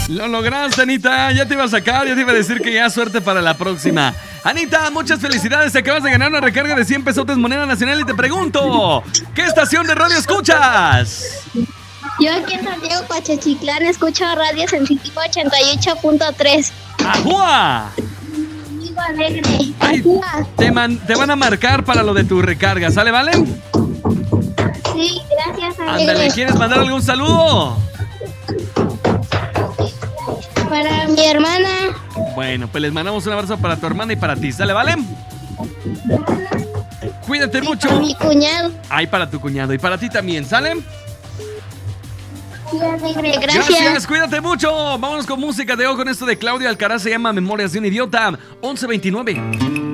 Lo lograste, Anita. Ya te iba a sacar, ya te iba a decir que ya suerte para la próxima. Anita, muchas felicidades. Te acabas de ganar una recarga de 100 pesotes moneda nacional y te pregunto, ¿qué estación de radio escuchas? Yo aquí en Santiago Pachachiclán escucho Radio Sensitivo 88.3. ¡Ajúa! Amigo alegre. Ay, Ajúa. te van a marcar para lo de tu recarga, ¿sale, vale? Sí, gracias alegre. Ándale, ¿quieres mandar algún saludo? Para mi hermana. Bueno, pues les mandamos un abrazo para tu hermana y para ti, ¿sale, vale? Cuídate mucho. Para mi cuñado. Ay, para tu cuñado y para ti también, ¿sale? Sí, alegre. Gracias. Cuídate mucho. Vámonos con música de hoy con esto de Claudia Alcaraz, se llama Memorias de un Idiota. 11:29.